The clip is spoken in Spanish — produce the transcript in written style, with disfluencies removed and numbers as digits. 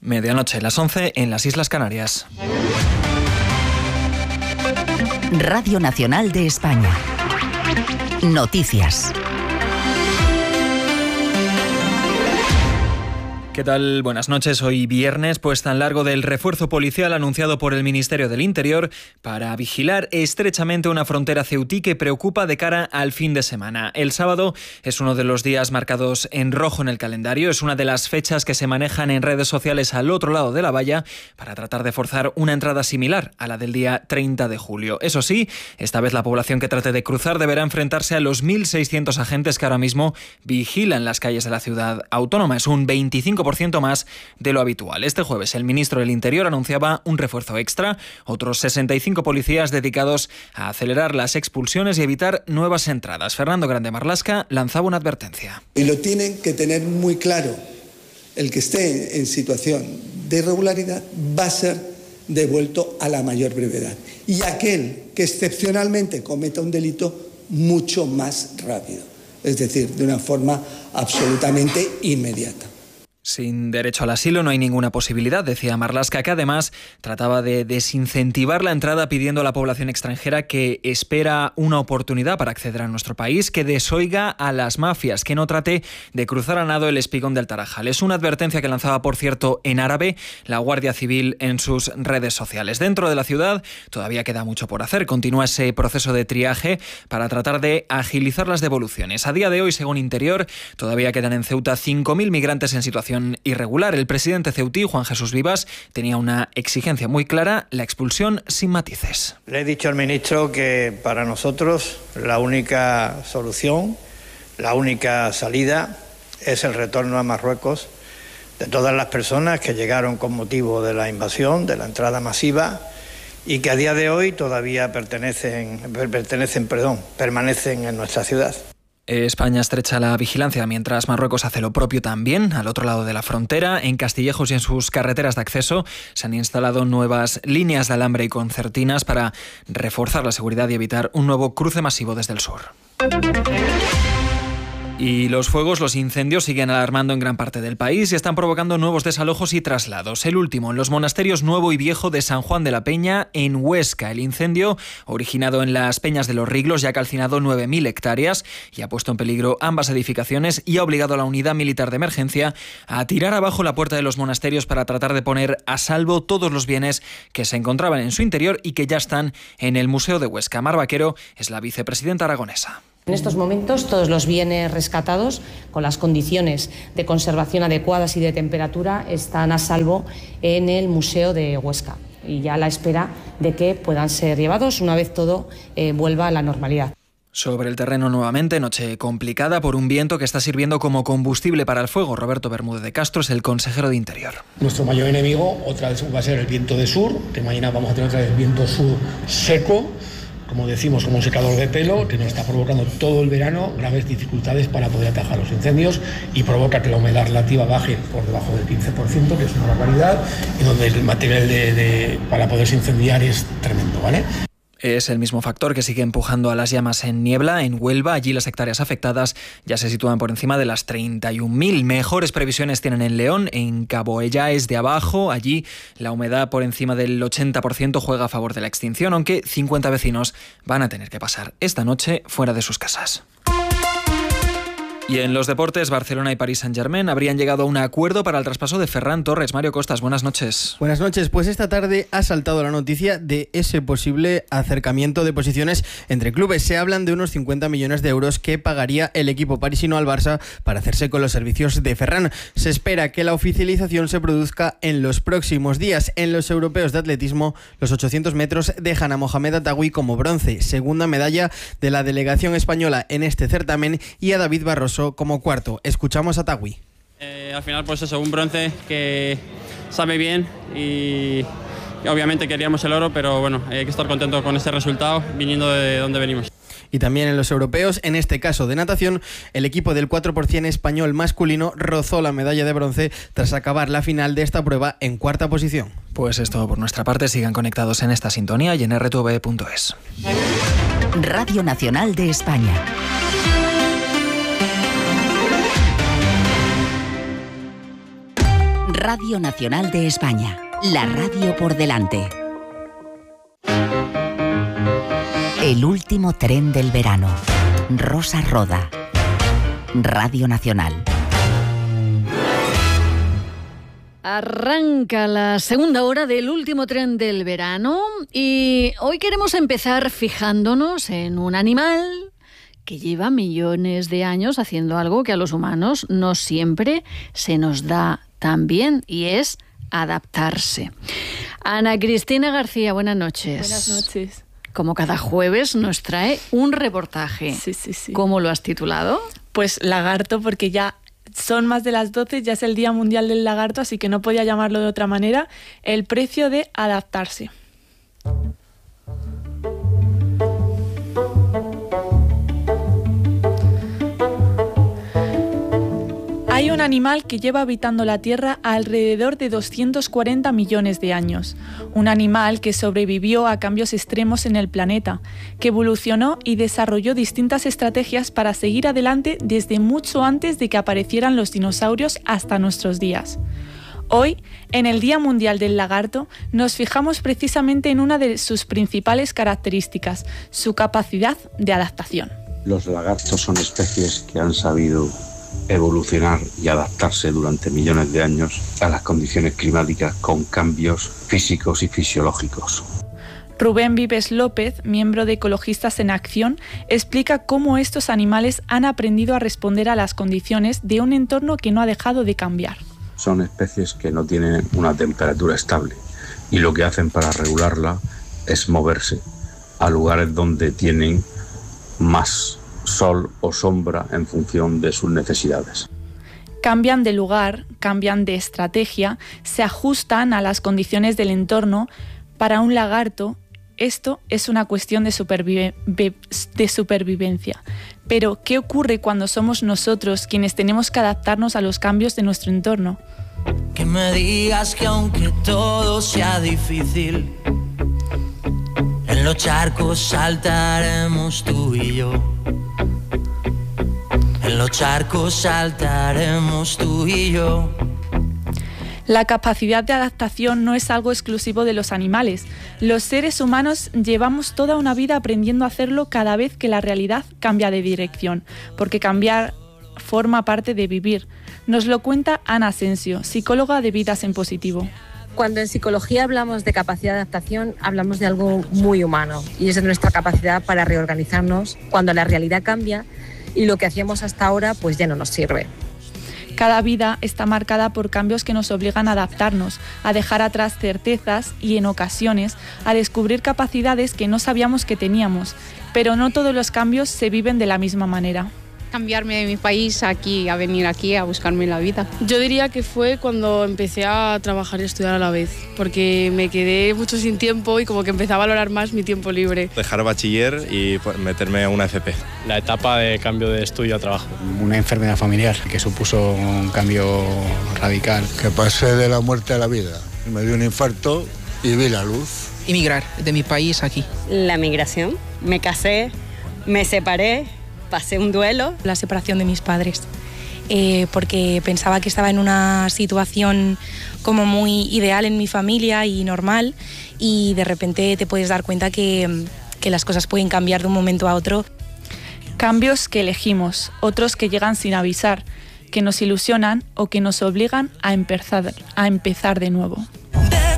Medianoche, las 11 en las Islas Canarias. Radio Nacional de España. Noticias. ¿Qué tal? Buenas noches. Hoy viernes, puesta en largo del refuerzo policial anunciado por el Ministerio del Interior para vigilar estrechamente una frontera ceutí que preocupa de cara al fin de semana. El sábado es uno de los días marcados en rojo en el calendario. Es una de las fechas que se manejan en redes sociales al otro lado de la valla para tratar de forzar una entrada similar a la del día 30 de julio. Eso sí, esta vez la población que trate de cruzar deberá enfrentarse a los 1.600 agentes que ahora mismo vigilan las calles de la ciudad autónoma. Es un 25% más de lo habitual. Este jueves el ministro del Interior anunciaba un refuerzo extra, otros 65 policías dedicados a acelerar las expulsiones y evitar nuevas entradas. Fernando Grande Marlaska lanzaba una advertencia. Y lo tienen que tener muy claro. El que esté en situación de irregularidad va a ser devuelto a la mayor brevedad. Y aquel que excepcionalmente cometa un delito, mucho más rápido. Es decir, de una forma absolutamente inmediata. Sin derecho al asilo no hay ninguna posibilidad, decía Marlaska, que además trataba de desincentivar la entrada pidiendo a la población extranjera que espera una oportunidad para acceder a nuestro país, que desoiga a las mafias, que no trate de cruzar a nado el espigón del Tarajal. Es una advertencia que lanzaba, por cierto, en árabe la Guardia Civil en sus redes sociales. Dentro de la ciudad todavía queda mucho por hacer. Continúa ese proceso de triaje para tratar de agilizar las devoluciones. A día de hoy, según Interior, todavía quedan en Ceuta 5.000 migrantes en situación irregular. El presidente ceutí, Juan Jesús Vivas, tenía una exigencia muy clara: la expulsión sin matices. Le he dicho al ministro que para nosotros la única solución, la única salida es el retorno a Marruecos de todas las personas que llegaron con motivo de la invasión, de la entrada masiva, y que a día de hoy todavía permanecen en nuestra ciudad. España estrecha la vigilancia mientras Marruecos hace lo propio también al otro lado de la frontera. En Castillejos y en sus carreteras de acceso se han instalado nuevas líneas de alambre y concertinas para reforzar la seguridad y evitar un nuevo cruce masivo desde el sur. Y los incendios siguen alarmando en gran parte del país y están provocando nuevos desalojos y traslados. El último en los monasterios Nuevo y Viejo de San Juan de la Peña, en Huesca. El incendio, originado en las Peñas de los Riglos, ya ha calcinado 9.000 hectáreas y ha puesto en peligro ambas edificaciones y ha obligado a la unidad militar de emergencia a tirar abajo la puerta de los monasterios para tratar de poner a salvo todos los bienes que se encontraban en su interior y que ya están en el Museo de Huesca. Mar Vaquero es la vicepresidenta aragonesa. En estos momentos todos los bienes rescatados con las condiciones de conservación adecuadas y de temperatura están a salvo en el Museo de Huesca y ya a la espera de que puedan ser llevados una vez todo vuelva a la normalidad. Sobre el terreno nuevamente, noche complicada por un viento que está sirviendo como combustible para el fuego. Roberto Bermúdez de Castro es el consejero de Interior. Nuestro mayor enemigo otra vez va a ser el viento de sur, que mañana vamos a tener otra vez viento sur seco, como decimos, como un secador de pelo, que nos está provocando todo el verano graves dificultades para poder atajar los incendios y provoca que la humedad relativa baje por debajo del 15%, que es una barbaridad, y donde el material para poderse incendiar es tremendo, ¿vale? Es el mismo factor que sigue empujando a las llamas en Niebla, en Huelva. Allí las hectáreas afectadas ya se sitúan por encima de las 31.000. Mejores previsiones tienen en León, en Cabo Ellaes de abajo. Allí la humedad por encima del 80% juega a favor de la extinción, aunque 50 vecinos van a tener que pasar esta noche fuera de sus casas. Y en los deportes, Barcelona y Paris Saint-Germain habrían llegado a un acuerdo para el traspaso de Ferran Torres. Mario Costas, buenas noches. Buenas noches. Pues esta tarde ha saltado la noticia de ese posible acercamiento de posiciones entre clubes. Se hablan de unos 50 millones de euros que pagaría el equipo parisino al Barça para hacerse con los servicios de Ferran. Se espera que la oficialización se produzca en los próximos días. En los europeos de atletismo, los 800 metros dejan a Mohamed Atawi como bronce, segunda medalla de la delegación española en este certamen, y a David Barroso como cuarto. Escuchamos a Tagui. Al final, pues eso, un bronce que sabe bien y obviamente queríamos el oro, pero bueno, hay que estar contento con este resultado viniendo de donde venimos. Y también en los europeos, en este caso de natación, el equipo del 4% español masculino rozó la medalla de bronce tras acabar la final de esta prueba en cuarta posición. Pues es todo por nuestra parte. Sigan conectados en esta sintonía y en rtv.es. Radio Nacional de España. Radio Nacional de España, la radio por delante. El último tren del verano. Rosa Roda. Radio Nacional. Arranca la segunda hora del último tren del verano y hoy queremos empezar fijándonos en un animal que lleva millones de años haciendo algo que a los humanos no siempre se nos da tan bien, y es adaptarse. Ana Cristina García, buenas noches. Buenas noches. Como cada jueves nos trae un reportaje. Sí. ¿Cómo lo has titulado? Pues lagarto, porque ya son más de las 12, ya es el Día Mundial del Lagarto, así que no podía llamarlo de otra manera. El precio de adaptarse. Hay un animal que lleva habitando la Tierra alrededor de 240 millones de años. Un animal que sobrevivió a cambios extremos en el planeta, que evolucionó y desarrolló distintas estrategias para seguir adelante desde mucho antes de que aparecieran los dinosaurios hasta nuestros días. Hoy, en el Día Mundial del Lagarto, nos fijamos precisamente en una de sus principales características, su capacidad de adaptación. Los lagartos son especies que han sabido evolucionar y adaptarse durante millones de años a las condiciones climáticas con cambios físicos y fisiológicos. Rubén Vives López, miembro de Ecologistas en Acción, explica cómo estos animales han aprendido a responder a las condiciones de un entorno que no ha dejado de cambiar. Son especies que no tienen una temperatura estable y lo que hacen para regularla es moverse a lugares donde tienen más sol o sombra en función de sus necesidades. Cambian de lugar, cambian de estrategia, se ajustan a las condiciones del entorno. Para un lagarto, esto es una cuestión de supervivencia. Pero, ¿qué ocurre cuando somos nosotros quienes tenemos que adaptarnos a los cambios de nuestro entorno? Que me digas que aunque todo sea difícil, en los charcos saltaremos tú y yo. En los charcos saltaremos tú y yo. La capacidad de adaptación no es algo exclusivo de los animales. Los seres humanos llevamos toda una vida aprendiendo a hacerlo cada vez que la realidad cambia de dirección, porque cambiar forma parte de vivir. Nos lo cuenta Ana Asensio, psicóloga de Vidas en Positivo. Cuando en psicología hablamos de capacidad de adaptación, hablamos de algo muy humano, y es de nuestra capacidad para reorganizarnos cuando la realidad cambia y lo que hacíamos hasta ahora pues ya no nos sirve. Cada vida está marcada por cambios que nos obligan a adaptarnos, a dejar atrás certezas y, en ocasiones, a descubrir capacidades que no sabíamos que teníamos, pero no todos los cambios se viven de la misma manera. Cambiarme de mi país a venir aquí a buscarme la vida. Yo diría que fue cuando empecé a trabajar y estudiar a la vez, porque me quedé mucho sin tiempo y como que empecé a valorar más mi tiempo libre. Dejar bachiller y meterme a una FP. La etapa de cambio de estudio a trabajo. Una enfermedad familiar que supuso un cambio radical. Que pasé de la muerte a la vida. Me dio un infarto y vi la luz. Emigrar de mi país aquí. La migración. Me casé, me separé. Pasé un duelo. La separación de mis padres, porque pensaba que estaba en una situación como muy ideal en mi familia y normal, y de repente te puedes dar cuenta que las cosas pueden cambiar de un momento a otro. Cambios que elegimos, otros que llegan sin avisar, que nos ilusionan o que nos obligan a empezar de nuevo.